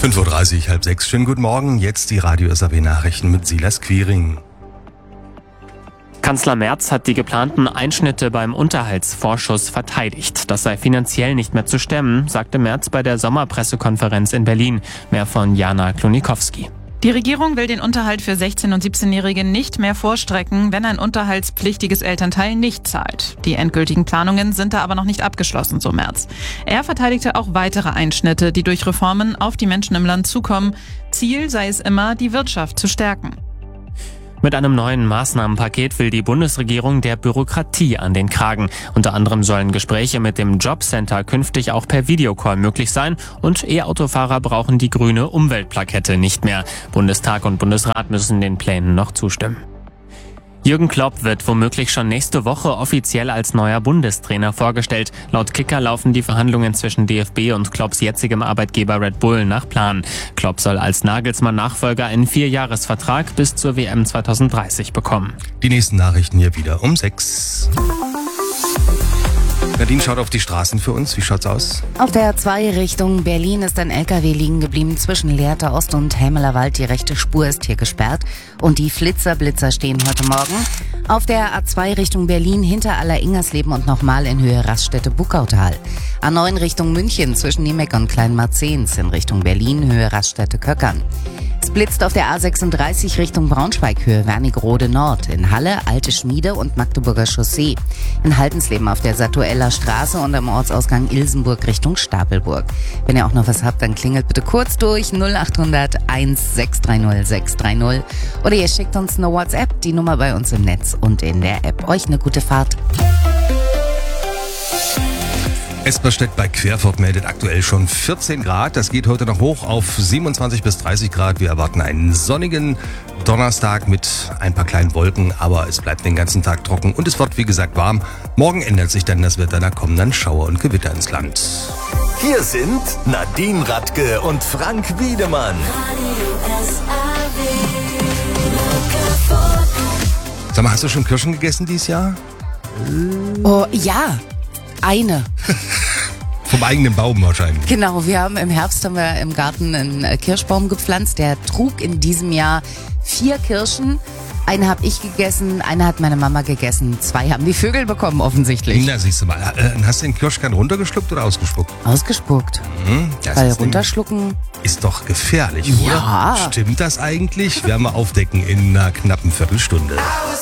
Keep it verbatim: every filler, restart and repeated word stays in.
fünf Uhr dreißig, halb sechs. Schönen guten Morgen. Jetzt die Radio S A B-Nachrichten mit Silas Quiring. Kanzler Merz hat die geplanten Einschnitte beim Unterhaltsvorschuss verteidigt. Das sei finanziell nicht mehr zu stemmen, sagte Merz bei der Sommerpressekonferenz in Berlin. Mehr von Jana Klonikowski. Die Regierung will den Unterhalt für sechzehn- und siebzehnjährige nicht mehr vorstrecken, wenn ein unterhaltspflichtiges Elternteil nicht zahlt. Die endgültigen Planungen sind da aber noch nicht abgeschlossen, so Merz. Er verteidigte auch weitere Einschnitte, die durch Reformen auf die Menschen im Land zukommen. Ziel sei es immer, die Wirtschaft zu stärken. Mit einem neuen Maßnahmenpaket will die Bundesregierung der Bürokratie an den Kragen. Unter anderem sollen Gespräche mit dem Jobcenter künftig auch per Videocall möglich sein und E-Autofahrer brauchen die grüne Umweltplakette nicht mehr. Bundestag und Bundesrat müssen den Plänen noch zustimmen. Jürgen Klopp wird womöglich schon nächste Woche offiziell als neuer Bundestrainer vorgestellt. Laut Kicker laufen die Verhandlungen zwischen D F B und Klopps jetzigem Arbeitgeber Red Bull nach Plan. Klopp soll als Nagelsmann-Nachfolger einen Vierjahresvertrag bis zur W M zwanzig dreißig bekommen. Die nächsten Nachrichten hier wieder um sechs. Nadine schaut auf die Straßen für uns. Wie schaut's aus? Auf der A zwei Richtung Berlin ist ein L K W liegen geblieben. Zwischen Lehrter Ost und Hämelerwald. Die rechte Spur ist hier gesperrt. Und die Flitzerblitzer stehen heute Morgen. Auf der A zwei Richtung Berlin hinter Aller-Ingersleben und nochmal in Höhe Raststätte-Buckautal. A neun Richtung München zwischen Niemeck und Kleinmarzens. In Richtung Berlin Höhe Raststätte-Köckern. Es blitzt auf der A sechsunddreißig Richtung Braunschweig, Höhe Wernigerode Nord. In Halle, Alte Schmiede und Magdeburger Chaussee. In Haltensleben auf der Satueller Straße und am Ortsausgang Ilsenburg Richtung Stapelburg. Wenn ihr auch noch was habt, dann klingelt bitte kurz durch null acht hundert eins sechs drei null sechs drei null. Oder ihr schickt uns eine WhatsApp, die Nummer bei uns im Netz und in der App. Euch eine gute Fahrt. Esperstedt bei Querfurt meldet aktuell schon vierzehn Grad. Das geht heute noch hoch auf siebenundzwanzig bis dreißig Grad. Wir erwarten einen sonnigen Donnerstag mit ein paar kleinen Wolken, aber es bleibt den ganzen Tag trocken und es wird, wie gesagt, warm. Morgen ändert sich dann das Wetter, da kommen dann Schauer und Gewitter ins Land. Hier sind Nadine Radke und Frank Wiedemann. Sag mal, hast du schon Kirschen gegessen dieses Jahr? Oh, ja. Eine. Vom eigenen Baum wahrscheinlich. Genau, wir haben im Herbst haben wir im Garten einen Kirschbaum gepflanzt. Der trug in diesem Jahr vier Kirschen. Eine habe ich gegessen, eine hat meine Mama gegessen. Zwei haben die Vögel bekommen offensichtlich. Na, siehst du mal. Hast du den Kirschkern runtergeschluckt oder ausgespuckt? Ausgespuckt. Mhm, Weil runterschlucken ist doch gefährlich, oder? Ja. Stimmt das eigentlich? Werden wir aufdecken in einer knappen Viertelstunde.